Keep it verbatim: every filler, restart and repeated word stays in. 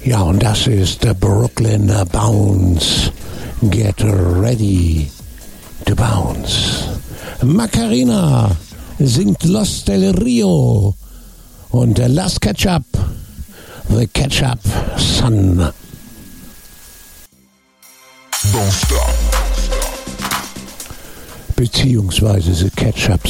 Ja, und das ist der Brooklyn Bounce. Get ready to bounce. Macarena singt Los del Rio und Las Ketchup, The Ketchup Sun. Don't stop. Beziehungsweise The Ketchup